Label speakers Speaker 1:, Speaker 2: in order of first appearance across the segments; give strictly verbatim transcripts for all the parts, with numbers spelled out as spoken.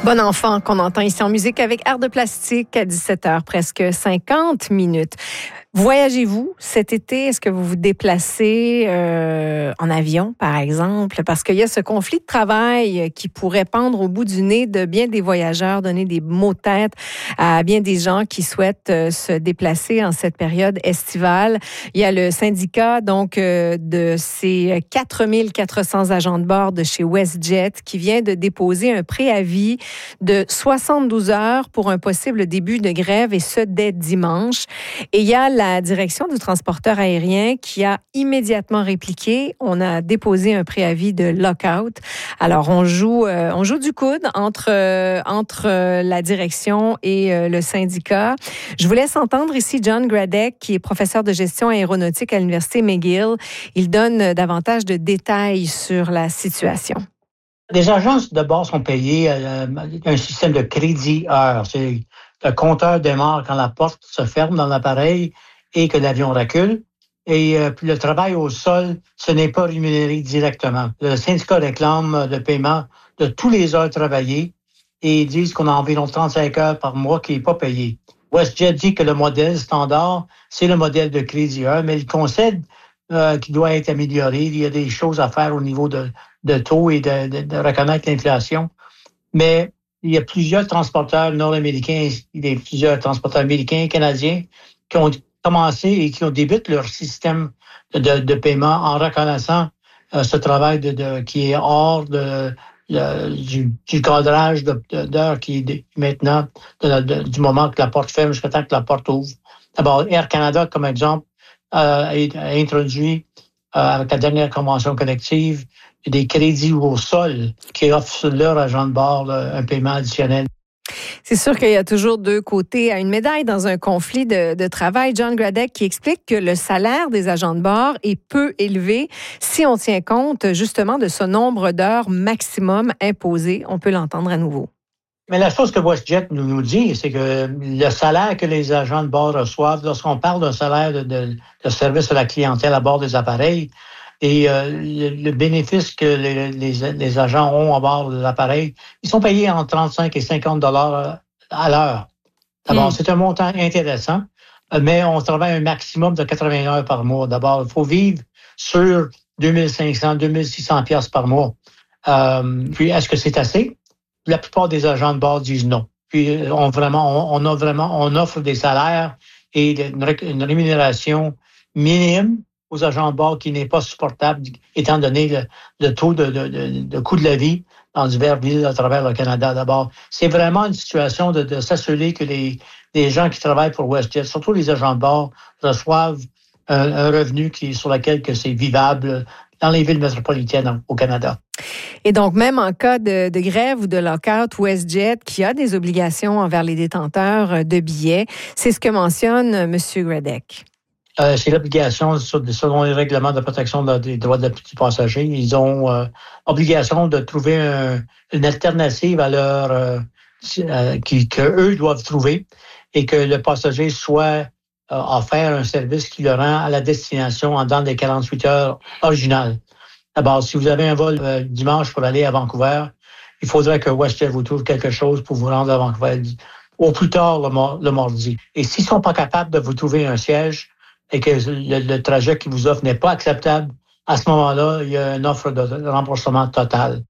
Speaker 1: Bon enfant qu'on entend ici en musique avec Art de plastique à dix-sept heures, presque cinquante minutes. Voyagez-vous cet été? Est-ce que vous vous déplacez euh, en avion, par exemple? Parce qu'il y a ce conflit de travail qui pourrait pendre au bout du nez de bien des voyageurs, donner des maux de tête à bien des gens qui souhaitent euh, se déplacer en cette période estivale. Il y a le syndicat donc euh, de ces quatre mille quatre cents agents de bord de chez WestJet qui vient de déposer un préavis de soixante-douze heures pour un possible début de grève, et ce, dès dimanche. Et il y a la direction du transporteur aérien qui a immédiatement répliqué. On a déposé un préavis de lockout. Alors, on joue, euh, on joue du coude entre, euh, entre euh, la direction et euh, le syndicat. Je vous laisse entendre ici John Gradek, qui est professeur de gestion aéronautique à l'Université McGill. Il donne davantage de détails sur la situation.
Speaker 2: Les agences de bord sont payées euh, un système de crédit heure. C'est le compteur démarre quand la porte se ferme dans l'appareil et que l'avion recule. Et euh, puis le travail au sol, ce n'est pas rémunéré directement. Le syndicat réclame le paiement de tous les heures travaillées et ils disent qu'on a environ trente-cinq heures par mois qui n'est pas payé. WestJet dit que le modèle standard, c'est le modèle de crédit heure, mais il concède euh, qu'il doit être amélioré. Il y a des choses à faire au niveau de, de taux et de, de, de reconnaître l'inflation. Mais il y a plusieurs transporteurs nord-américains, il y a plusieurs transporteurs américains et canadiens qui ont commencé et qui ont débuté leur système de, de paiement en reconnaissant euh, ce travail de, de, qui est hors de, de, du, du cadrage de, de, d'heures qui est maintenant de, de, du moment que la porte ferme jusqu'à temps que la porte ouvre. D'abord, Air Canada, comme exemple, euh, a introduit euh, avec la dernière convention collective des crédits au sol qui offrent leur agent de bord là, un paiement additionnel.
Speaker 1: C'est sûr qu'il y a toujours deux côtés à une médaille dans un conflit de, de travail. John Gradek qui explique que le salaire des agents de bord est peu élevé si on tient compte justement de ce nombre d'heures maximum imposé. On peut l'entendre à nouveau.
Speaker 2: Mais la chose que WestJet nous, nous dit, c'est que le salaire que les agents de bord reçoivent, lorsqu'on parle d'un salaire de, de, de service à la clientèle à bord des appareils, et euh, le, le bénéfice que les, les, les agents ont à bord de l'appareil, ils sont payés entre trente-cinq et cinquante dollars à l'heure. D'abord, mmh. c'est un montant intéressant, mais on travaille un maximum de quatre-vingts heures par mois. D'abord, il faut vivre sur deux mille cinq cents, deux mille six cents piastres par mois. Euh, puis, est-ce que c'est assez? La plupart des agents de bord disent non. Puis, on vraiment, on, on a vraiment, on offre des salaires et une, une rémunération minime aux agents de bord qui n'est pas supportable, étant donné le, le taux de, de, de, de coût de la vie dans diverses villes à travers le Canada. D'abord, c'est vraiment une situation de, de s'assurer que les, les gens qui travaillent pour WestJet, surtout les agents de bord, reçoivent un, un revenu qui, sur lequel que c'est vivable dans les villes métropolitaines au Canada.
Speaker 1: Et donc, même en cas de, de grève ou de lockout, WestJet, qui a des obligations envers les détenteurs de billets, c'est ce que mentionne M. Gradek.
Speaker 2: Euh, c'est l'obligation, selon les règlements de protection des droits des petits passagers, ils ont euh, obligation de trouver un, une alternative à leur euh, euh, qui, que eux doivent trouver et que le passager soit euh, offert un service qui le rend à la destination en dedans des quarante-huit heures originales. D'abord, si vous avez un vol euh, dimanche pour aller à Vancouver, il faudrait que WestJet vous trouve quelque chose pour vous rendre à Vancouver au plus tard le, le mardi. Et s'ils sont pas capables de vous trouver un siège, et que le, le trajet qu'ils vous offrent n'est pas acceptable, à ce moment-là, il y a une offre de remboursement total.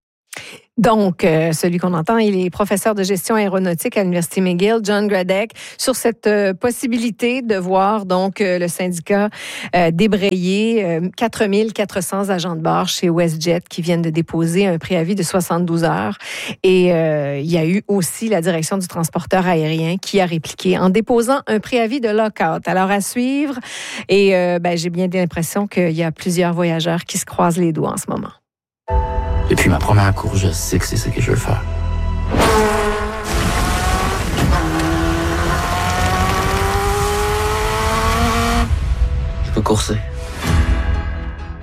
Speaker 1: Donc, euh, celui qu'on entend, il est professeur de gestion aéronautique à l'Université McGill, John Gradek, sur cette euh, possibilité de voir donc euh, le syndicat euh, débrayer euh, quatre mille quatre cents agents de bord chez WestJet qui viennent de déposer un préavis de soixante-douze heures. Et euh, il y a eu aussi la direction du transporteur aérien qui a répliqué en déposant un préavis de lockout. Alors, à suivre. Et euh, ben, j'ai bien l'impression qu'il y a plusieurs voyageurs qui se croisent les doigts en ce moment.
Speaker 3: Depuis ma première course, je sais que c'est ce que je veux faire. Je peux courser.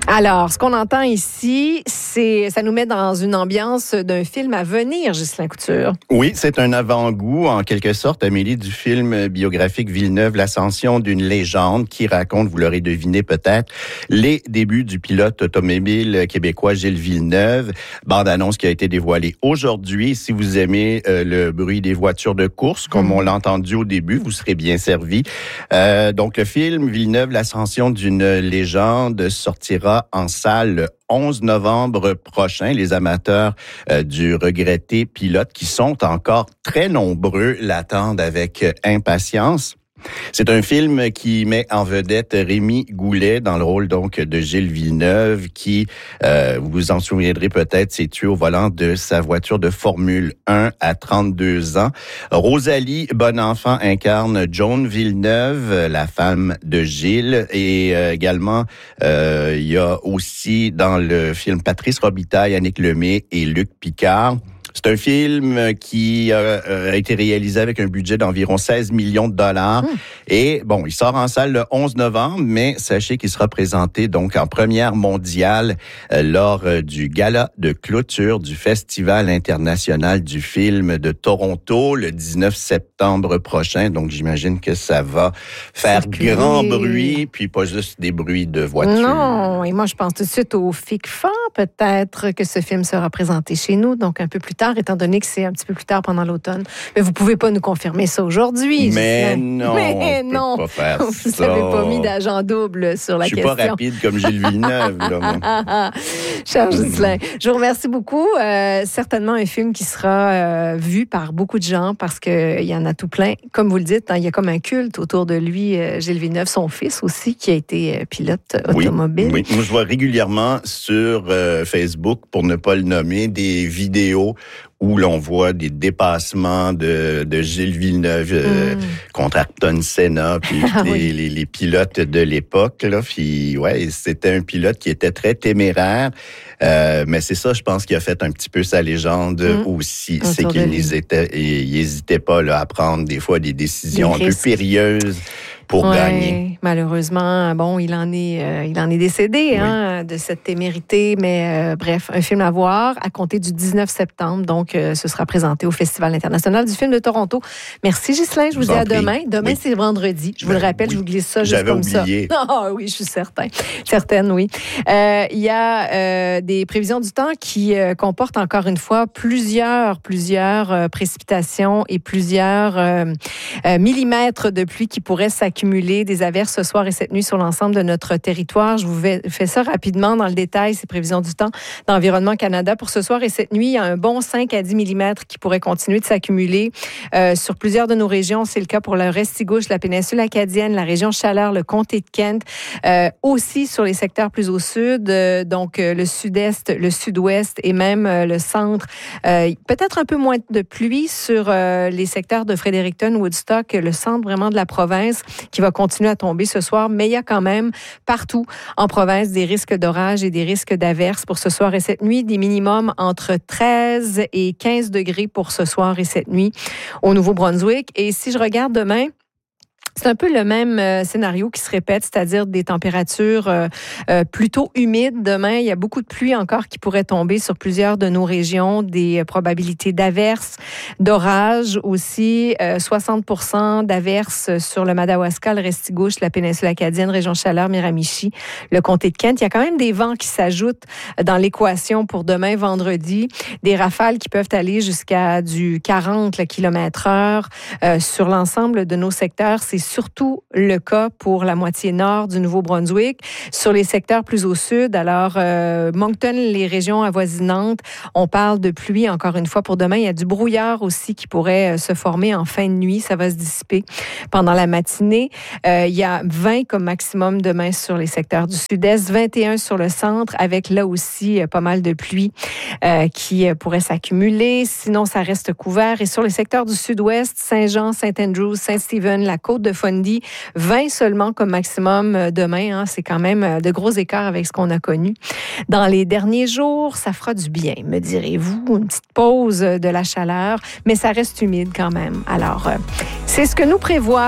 Speaker 1: Alors, ce qu'on entend ici, c'est, ça nous met dans une ambiance d'un film à venir, Ghislain Couture.
Speaker 4: Oui, c'est un avant-goût, en quelque sorte, Amélie, du film biographique Villeneuve, l'ascension d'une légende qui raconte, vous l'aurez deviné peut-être, les débuts du pilote automobile québécois Gilles Villeneuve. Bande-annonce qui a été dévoilée aujourd'hui. Si vous aimez euh, le bruit des voitures de course, comme mmh. on l'a entendu au début, vous serez bien servi. Euh, donc, le film Villeneuve, l'ascension d'une légende sortira en salle le onze novembre prochain. Les amateurs euh, du regretté pilote, qui sont encore très nombreux, l'attendent avec impatience. C'est un film qui met en vedette Rémi Goulet dans le rôle donc de Gilles Villeneuve qui, euh, vous vous en souviendrez peut-être, s'est tué au volant de sa voiture de Formule un à trente-deux ans. Rosalie Bonenfant incarne Joan Villeneuve, la femme de Gilles, et euh, également euh, il y a aussi dans le film Patrice Robitaille, Annick Lemay et Luc Picard. C'est un film qui a été réalisé avec un budget d'environ seize millions de dollars. Mmh. Et bon, il sort en salle le onze novembre, mais sachez qu'il sera présenté donc en première mondiale euh, lors euh, du gala de clôture du Festival international du film de Toronto le dix-neuf septembre prochain. Donc, j'imagine que ça va faire c'est grand cool. bruit, puis pas juste des bruits de voitures.
Speaker 1: Non, et moi, je pense tout de suite au F I C F A, peut-être que ce film sera présenté chez nous, donc un peu plus tard, étant donné que c'est un petit peu plus tard pendant l'automne. Mais vous pouvez pas nous confirmer ça aujourd'hui.
Speaker 4: Mais non,
Speaker 1: Mais
Speaker 4: on
Speaker 1: non,
Speaker 4: peut pas faire
Speaker 1: vous
Speaker 4: ça.
Speaker 1: n'avez pas mis d'agent double sur la
Speaker 4: je
Speaker 1: question.
Speaker 4: Je suis pas rapide comme Gilles Villeneuve. Là,
Speaker 1: Cher Ghislain, je vous remercie beaucoup. Euh, certainement un film qui sera euh, vu par beaucoup de gens parce qu'il y en a tout plein. Comme vous le dites, hein, il y a comme un culte autour de lui, euh, Gilles Villeneuve, son fils aussi, qui a été euh, pilote automobile.
Speaker 4: Oui, oui, moi je vois régulièrement sur euh, Facebook, pour ne pas le nommer, des vidéos où l'on voit des dépassements de, de Gilles Villeneuve euh, mm. contre Ayrton Senna, puis ah, les, oui. les, les pilotes de l'époque. Là, puis ouais, c'était un pilote qui était très téméraire, euh, mais c'est ça, je pense, qui a fait un petit peu sa légende mm. aussi. Autour c'est qu'il n'hésitait pas là, à prendre des fois des décisions des un risques. peu périlleuses pour
Speaker 1: ouais,
Speaker 4: gagner.
Speaker 1: Malheureusement, bon, il en est, euh, il en est décédé oui. hein, de cette témérité, mais euh, bref, un film à voir à compter du dix-neuf septembre, donc euh, ce sera présenté au Festival international du film de Toronto. Merci Ghislain, je vous, vous dis à prie. demain. Demain, oui. c'est vendredi, je vous ben, le rappelle, oui. je vous glisse ça juste
Speaker 4: J'avais
Speaker 1: comme
Speaker 4: oublié.
Speaker 1: ça. Ah oui, je suis certain. Certaine, oui. Euh, il y a euh, des prévisions du temps qui euh, comportent encore une fois plusieurs, plusieurs euh, précipitations et plusieurs euh, euh, millimètres de pluie qui pourraient s'accumuler accumuler des averses ce soir et cette nuit sur l'ensemble de notre territoire. Je vous fais ça rapidement dans le détail, ces prévisions du temps d'Environnement Canada. Pour ce soir et cette nuit, il y a un bon cinq à dix millimètres qui pourrait continuer de s'accumuler euh, sur plusieurs de nos régions. C'est le cas pour le Restigouche, la péninsule acadienne, la région Chaleur, le comté de Kent, euh, aussi sur les secteurs plus au sud, euh, donc euh, le sud-est, le sud-ouest et même euh, le centre. Euh, peut-être un peu moins de pluie sur euh, les secteurs de Fredericton, Woodstock, le centre vraiment de la province, qui va continuer à tomber ce soir, mais il y a quand même partout en province des risques d'orage et des risques d'averses pour ce soir et cette nuit, des minimums entre treize et quinze degrés pour ce soir et cette nuit au Nouveau-Brunswick. Et si je regarde demain, c'est un peu le même euh, scénario qui se répète, c'est-à-dire des températures euh, euh, plutôt humides. Demain, il y a beaucoup de pluie encore qui pourrait tomber sur plusieurs de nos régions, des euh, probabilités d'averses, d'orages aussi, euh, soixante pour cent d'averses sur le Madawaska, le Restigouche, la péninsule acadienne, région Chaleur, Miramichi, le comté de Kent. Il y a quand même des vents qui s'ajoutent dans l'équation pour demain, vendredi, des rafales qui peuvent aller jusqu'à du quarante kilomètres heure euh, sur l'ensemble de nos secteurs. C'est surtout le cas pour la moitié nord du Nouveau-Brunswick. Sur les secteurs plus au sud, alors euh, Moncton, les régions avoisinantes, on parle de pluie encore une fois pour demain. Il y a du brouillard aussi qui pourrait euh, se former en fin de nuit. Ça va se dissiper pendant la matinée. Euh, il y a vingt comme maximum demain sur les secteurs du sud-est, vingt et un sur le centre, avec là aussi euh, pas mal de pluie euh, qui euh, pourrait s'accumuler. Sinon, ça reste couvert. Et sur les secteurs du sud-ouest, Saint-Jean, Saint-Andrews, Saint-Stephen, la côte de Fundy, vingt seulement comme maximum demain. Hein. C'est quand même de gros écarts avec ce qu'on a connu. Dans les derniers jours, ça fera du bien, me direz-vous. Une petite pause de la chaleur, mais ça reste humide quand même. Alors, c'est ce que nous prévoit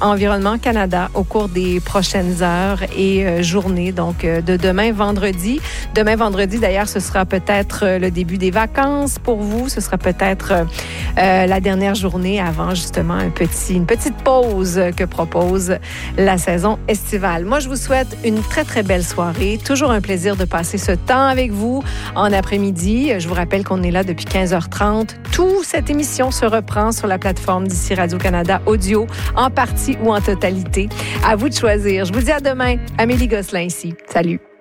Speaker 1: Environnement Canada au cours des prochaines heures et euh, journées, donc euh, de demain vendredi. Demain vendredi, d'ailleurs, ce sera peut-être euh, le début des vacances pour vous. Ce sera peut-être euh, euh, la dernière journée avant justement un petit, une petite pause que propose la saison estivale. Moi, je vous souhaite une très, très belle soirée. Toujours un plaisir de passer ce temps avec vous en après-midi. Je vous rappelle qu'on est là depuis quinze heures trente. Toute cette émission se reprend sur la plateforme d'ici Radio-Canada Audio, en partie ou en totalité. À vous de choisir. Je vous dis à demain. Amélie Gosselin ici. Salut.